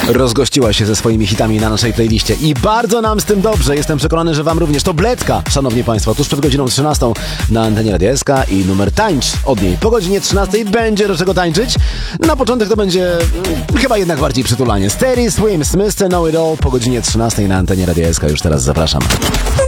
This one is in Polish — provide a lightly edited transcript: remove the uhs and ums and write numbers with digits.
rozgościła się ze swoimi hitami na naszej playliście i bardzo nam z tym dobrze. Jestem przekonany, że wam również. To Bledka, szanowni państwo, tuż przed godziną 13 na antenie Radia SK i numer Tańcz od niej. Po godzinie 13 będzie do czego tańczyć. Na początek to będzie chyba jednak bardziej przytulanie. Steady Swims, Mr. Know It All po godzinie 13 na antenie Radia SK. Już teraz zapraszam.